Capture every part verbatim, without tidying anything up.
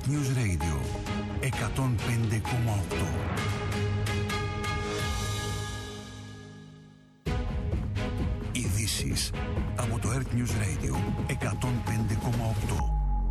Earth News Radio εκατόν πέντε κόμμα οκτώ. Ειδήσεις από το Earth News Radio εκατόν πέντε κόμμα οκτώ.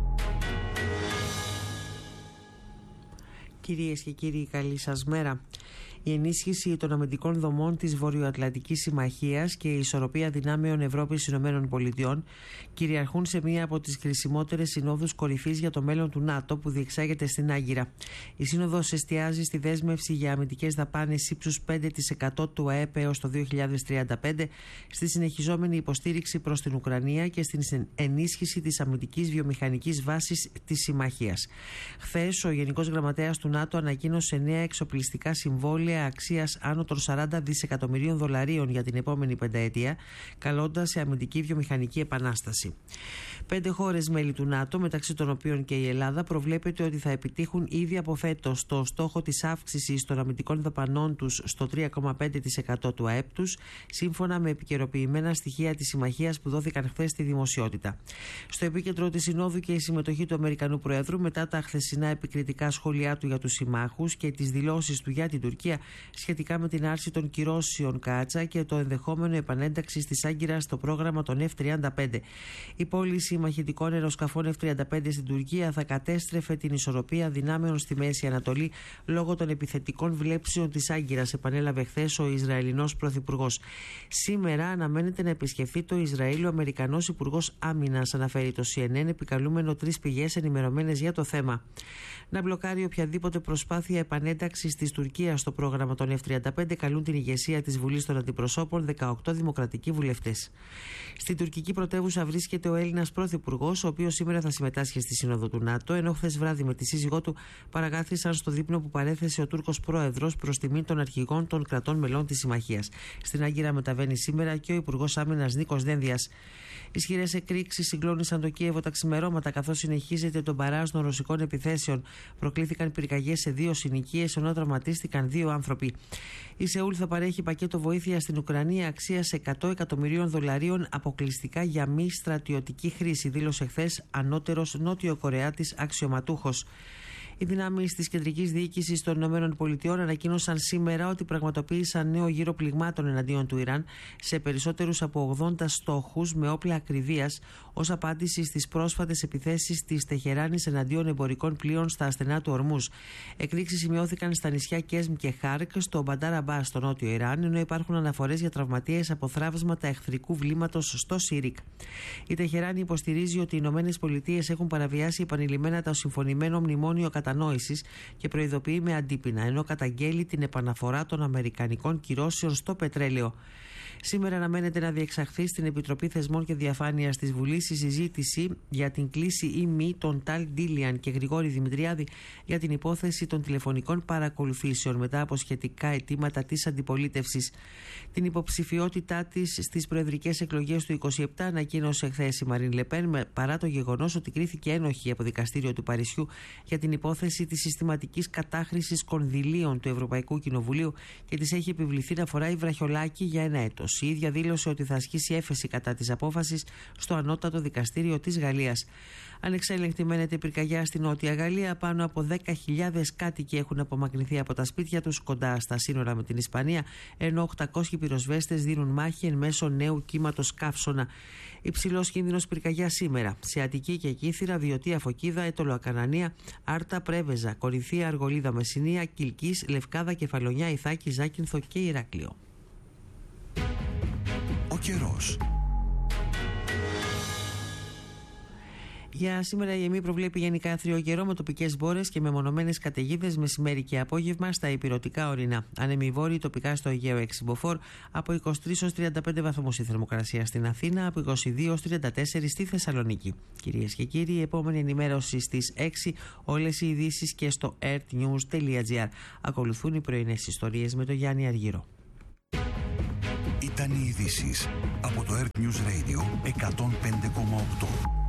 Κυρίες και κύριοι, καλή σας μέρα. Η ενίσχυση των αμυντικών δομών της Βορειοατλαντικής Συμμαχίας και η ισορροπία δυνάμεων Ευρώπης-Ηνωμένων Πολιτειών κυριαρχούν σε μία από τις κρισιμότερες συνόδους κορυφής για το μέλλον του ΝΑΤΟ που διεξάγεται στην Άγκυρα. Η σύνοδος εστιάζει στη δέσμευση για αμυντικές δαπάνες ύψους πέντε τοις εκατό του ΑΕΠ έως το δύο χιλιάδες τριάντα πέντε, στη συνεχιζόμενη υποστήριξη προς την Ουκρανία και στην ενίσχυση της αμυντικής βιομηχανικής βάσης της Συμμαχίας. Χθες, ο Γενικός Γραμματέας του ΝΑΤΟ ανακοίνωσε νέα εξοπλιστικά συμβόλαια αξίας άνω των σαράντα δισεκατομμυρίων δολαρίων για την επόμενη πενταετία, καλώντας σε αμυντική βιομηχανική επανάσταση. Πέντε χώρες μέλη του ΝΑΤΟ, μεταξύ των οποίων και η Ελλάδα, προβλέπεται ότι θα επιτύχουν ήδη από φέτος το στόχο της αύξησης των αμυντικών δαπανών τους στο τρία κόμμα πέντε τοις εκατό του ΑΕΠ τους, σύμφωνα με επικαιροποιημένα στοιχεία της Συμμαχίας που δόθηκαν χθες στη δημοσιότητα. Στο επίκεντρο της Συνόδου και η συμμετοχή του Αμερικανού Προέδρου μετά τα χθεσινά επικριτικά σχόλιά του για τους συμμάχους και τις δηλώσεις του για την Τουρκία σχετικά με την άρση των κυρώσεων Κάτσα και το ενδεχόμενο επανένταξη της Άγκυρας στο πρόγραμμα των εφ τριάντα πέντε. Η πώληση μαχητικών αεροσκαφών εφ τριάντα πέντε στην Τουρκία θα κατέστρεφε την ισορροπία δυνάμεων στη Μέση Ανατολή λόγω των επιθετικών βλέψεων της Άγκυρας, επανέλαβε χθες ο Ισραηλινός Πρωθυπουργός. Σήμερα αναμένεται να επισκεφθεί το Ισραήλ ο Αμερικανός Υπουργός Άμυνας, αναφέρει το σι εν εν, επικαλούμενο τρεις πηγές ενημερωμένες για το θέμα. Να μπλοκάρει οποιαδήποτε προσπάθεια επανένταξης της Τουρκίας στο πρόγραμμα των εφ τριάντα πέντε καλούν την ηγεσία της Βουλής των Αντιπροσώπων δεκαοκτώ δημοκρατικοί βουλευτές. Στην τουρκική πρωτεύουσα βρίσκεται ο Έλληνας Πρωθυπουργός, ο οποίος σήμερα θα συμμετάσχει στη Σύνοδο του ΝΑΤΟ, ενώ χθες βράδυ με τη σύζυγό του παρακάθισαν στο δείπνο που παρέθεσε ο Τούρκος Πρόεδρος προς τιμή των αρχηγών των κρατών μελών της Συμμαχίας. Στην Άγκυρα μεταβαίνει σήμερα και ο Υπουργός Άμυνας Νίκος Δένδιας. Ισχυρές εκρήξεις συγκλώνησαν το Κίεβο τα ξημερώματα, καθώς συνεχίζεται τον μπαράζ των ρωσικών επιθέσεων. Προκλήθηκαν πυρκαγιές σε δύο συνοικίες, ενώ τραυματίστηκαν δύο άνθρωποι. Η Σεούλ θα παρέχει πακέτο βοήθεια στην Ουκρανία αξίας εκατό εκατομμυρίων δολαρίων αποκλειστικά για μη στρατιωτική χρήση, δήλωσε χθες ανώτερος Νότιο-Κορεάτης αξιωματούχος. Οι δυνάμεις της κεντρικής διοίκησης των ΗΠΑ ανακοίνωσαν σήμερα ότι πραγματοποίησαν νέο γύρο πληγμάτων εναντίον του Ιράν σε περισσότερους από ογδόντα στόχους με όπλα ακριβίας ως απάντηση στις πρόσφατες επιθέσεις της Τεχεράνης εναντίον εμπορικών πλοίων στα ασθενά του Ορμούζ. Εκρήξεις σημειώθηκαν στα νησιά Κέσμ και Χάρκ, στο Μπαντάρ Αμπάς, στο νότιο Ιράν, ενώ υπάρχουν αναφορές για τραυματίες από θραύσματα εχθρικού βλήματος στο Σίρικ. Η Τεχεράνη υποστηρίζει ότι οι ΗΠΑ έχουν παραβιάσει επανειλημμένα το συμφωνημένο μνημόνιο κατανόησης και προειδοποιεί με αντίπεινα, ενώ καταγγέλει την επαναφορά των αμερικανικών κυρώσεων στο πετρέλαιο. Σήμερα αναμένεται να διεξαχθεί στην Επιτροπή Θεσμών και Διαφάνειας της Βουλής η συζήτηση για την κλίση ή μη των Ταλ Ντίλιαν και Γρηγόρη Δημητριάδη για την υπόθεση των τηλεφωνικών παρακολουθήσεων μετά από σχετικά αιτήματα της αντιπολίτευσης. Την υποψηφιότητά της στις προεδρικές εκλογές του είκοσι επτά ανακοίνωσε χθες η Μαρίν Λεπέν, παρά το γεγονός ότι κρίθηκε ένοχη από δικαστήριο του Παρισιού για την υπόθεση της συστηματικής κατάχρησης κονδυλίων του Ευρωπαϊκού Κοινοβουλίου και της έχει επιβληθεί να φοράει βραχιολάκι για ένα έτος. Η ίδια δήλωσε ότι θα ασκήσει έφεση κατά της απόφασης στο Ανώτατο Δικαστήριο της Γαλλίας. Ανεξέλεγκτη μένεται η πυρκαγιά στη Νότια Γαλλία. Πάνω από δέκα χιλιάδες κάτοικοι έχουν απομακρυνθεί από τα σπίτια τους κοντά στα σύνορα με την Ισπανία, ενώ οκτακόσιοι πυροσβέστες δίνουν μάχη εν μέσω νέου κύματος καύσωνα. Υψηλός κίνδυνος πυρκαγιά σήμερα σε Αττική και Κύθυρα, Βιωτία, Φωκίδα, Έτολο, Ακανανία, Άρτα, Πρέβεζα, Κορινθία, Αργολίδα, Μεσσηνία, Κιλκής, Λευκάδα, Κεφαλονιά, Ιθάκη, Ζάκυνθο και Ηράκλειο. Ο καιρός. Για σήμερα η ΕΜΗ προβλέπει γενικά άθριο καιρό με τοπικές μπόρες και μεμονωμένες καταιγίδες μεσημέρι και απόγευμα στα ηπειρωτικά ορεινά. Ανέμοι βόρειοι τοπικά στο Αιγαίο έξι μποφόρ, από είκοσι τρεις έως τριάντα πέντε βαθμούς η θερμοκρασία στην Αθήνα, από είκοσι δύο έως τριάντα τέσσερα στη Θεσσαλονίκη. Κυρίες και κύριοι, η επόμενη ενημέρωση στις έξι, όλες οι ειδήσεις και στο earthnews τελεία gr. Ακολουθούν οι πρωινές ιστορίες με τον Γιάννη Αργύρο. Ήταν οι ειδήσεις από το Earth News Radio εκατόν πέντε κόμμα οκτώ.